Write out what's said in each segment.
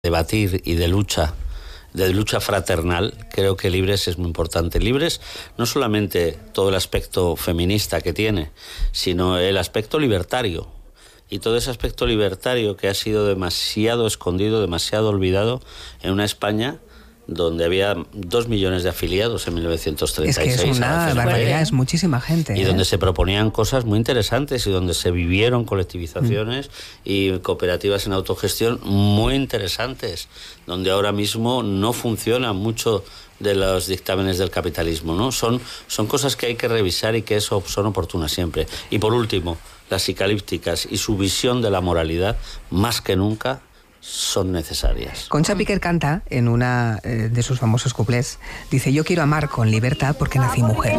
debatir y de lucha fraternal, creo que Libres es muy importante. Libres no solamente todo el aspecto feminista que tiene, sino el aspecto libertario. Y todo ese aspecto libertario que ha sido demasiado escondido, demasiado olvidado en una España donde había 2 millones de afiliados en 1936. Es que es una barbaridad, es muchísima gente. Y donde se proponían cosas muy interesantes y donde se vivieron colectivizaciones y cooperativas en autogestión muy interesantes, donde ahora mismo no funcionan mucho de los dictámenes del capitalismo, ¿no? Son cosas que hay que revisar y que son oportunas siempre. Y por último, las psicalípticas y su visión de la moralidad, más que nunca, son necesarias. Concha Piquer canta en una de sus famosos cuplés, dice: yo quiero amar con libertad porque nací mujer.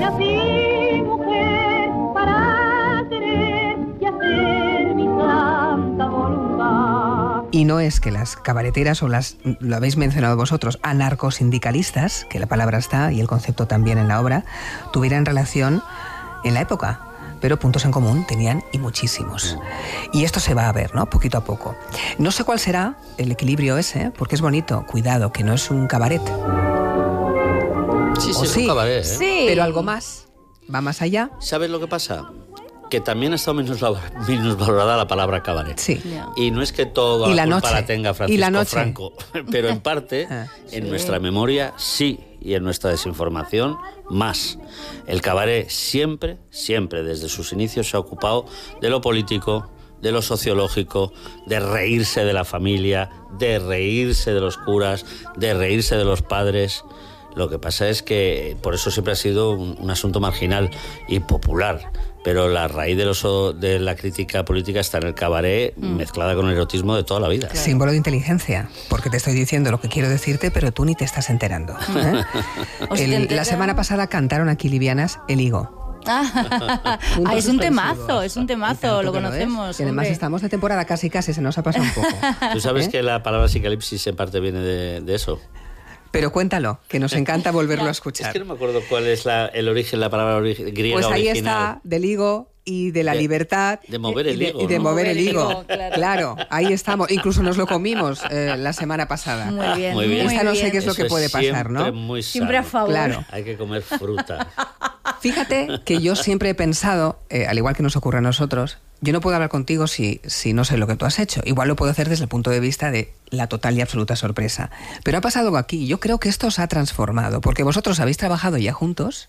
Y no es que las cabareteras o lo habéis mencionado vosotros, anarcosindicalistas, que la palabra está y el concepto también en la obra, tuvieran relación en la época, pero puntos en común tenían y muchísimos. Y esto se va a ver, ¿no? Poquito a poco. No sé cuál será el equilibrio ese, porque es bonito. Cuidado, que no es un cabaret. Sí, es un cabaret, ¿eh? Sí. Pero algo más. Va más allá. ¿Sabes lo que pasa? Que también ha estado minusvalorada la palabra cabaret. Sí. Y no es que toda la culpa la tenga Francisco Franco, pero en parte, en nuestra memoria sí, y en nuestra desinformación más. El cabaret siempre, desde sus inicios, se ha ocupado de lo político, de lo sociológico, de reírse de la familia, de reírse de los curas, de reírse de los padres. Lo que pasa es que por eso siempre ha sido un asunto marginal y popular. Pero la raíz de la crítica política está en el cabaret, mezclada con el erotismo de toda la vida. Claro. Símbolo de inteligencia, porque te estoy diciendo lo que quiero decirte, pero tú ni te estás enterando. La semana pasada cantaron aquí livianas El Higo. Es un temazo, lo conocemos. Y además estamos de temporada casi, se nos ha pasado un poco. ¿Tú sabes que la palabra psicalipsis en parte viene de eso? Pero cuéntalo, que nos encanta volverlo a escuchar. Es que no me acuerdo cuál es el origen, la palabra griega original. Pues ahí está, del higo y de la libertad. De mover el higo. Y de mover el higo, claro. Ahí estamos. Incluso nos lo comimos la semana pasada. Muy bien. Muy bien. Esta no sé qué es lo que puede pasar, ¿no? Muy sano. Siempre a favor. Claro. Hay que comer fruta. Fíjate que yo siempre he pensado, al igual que nos ocurre a nosotros, yo no puedo hablar contigo si no sé lo que tú has hecho. Igual lo puedo hacer desde el punto de vista de la total y absoluta sorpresa. Pero ha pasado algo aquí. Yo creo que esto os ha transformado, porque vosotros habéis trabajado ya juntos.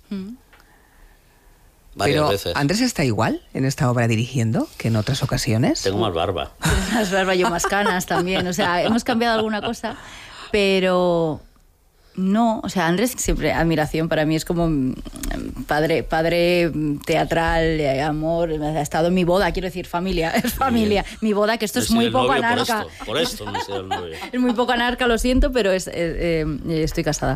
Varias veces. ¿Andrés está igual en esta obra dirigiendo que en otras ocasiones? Tengo más barba. Más barba, yo más canas también. O sea, hemos cambiado alguna cosa, pero... No, o sea, Andrés siempre admiración, para mí es como padre teatral, amor, ha estado en mi boda, quiero decir, familia, es familia. Mi boda, que esto es muy poco anarca. Por esto no he sido el novio. Es muy poco anarca, lo siento, pero estoy casada.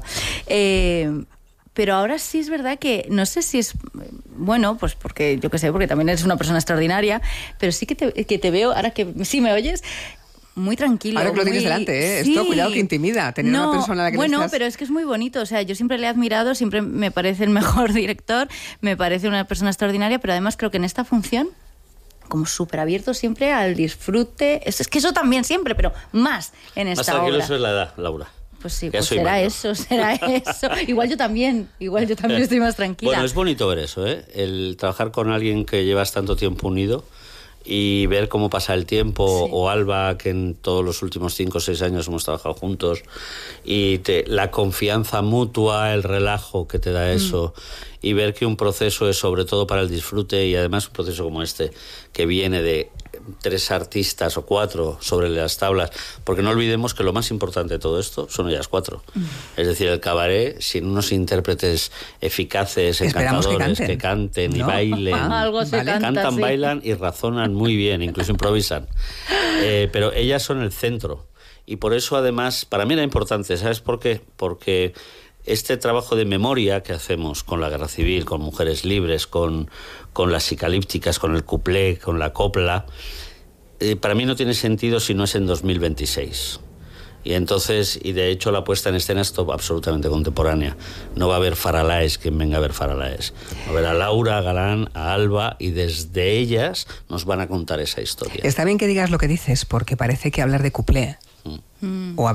Pero ahora sí es verdad que no sé si es bueno, pues porque yo qué sé, porque también eres una persona extraordinaria, pero sí que te veo, ahora que sí me oyes, muy tranquilo. Ahora que lo tienes delante, Sí. Esto, cuidado que intimida, tener una persona a la que bueno, estás... pero es que es muy bonito. O sea, yo siempre le he admirado, siempre me parece el mejor director, me parece una persona extraordinaria, pero además creo que en esta función, como súper abierto siempre al disfrute. Es que eso también siempre, pero más en esta obra. Más tranquilo, eso es la edad, Laura. Pues sí, pues será eso. Igual yo también estoy más tranquila. Bueno, es bonito ver eso, ¿eh? El trabajar con alguien que llevas tanto tiempo unido y ver cómo pasa el tiempo, sí. O Alba, que en todos los últimos 5 o 6 años hemos trabajado juntos, y la confianza mutua, el relajo que te da eso, y ver que un proceso es sobre todo para el disfrute, y además un proceso como este, que viene de 3 artistas o 4 sobre las tablas, porque no olvidemos que lo más importante de todo esto son ellas 4. Es decir, el cabaret, sin unos intérpretes eficaces, encantadores, que canten y bailen. Algo se canta, cantan, sí. bailan y razonan muy bien, incluso improvisan. Pero ellas son el centro. Y por eso, además, para mí era importante, ¿sabes por qué? Porque este trabajo de memoria que hacemos con la Guerra Civil, con Mujeres Libres, con las psicalípticas, con el cuplé, con la copla, para mí no tiene sentido si no es en 2026. Y entonces, y de hecho la puesta en escena es absolutamente contemporánea. No va a haber Faralaes quien venga a ver Faralaes. Va a ver a Laura, a Galán, a Alba, y desde ellas nos van a contar esa historia. Está bien que digas lo que dices, porque parece que hablar de cuplé o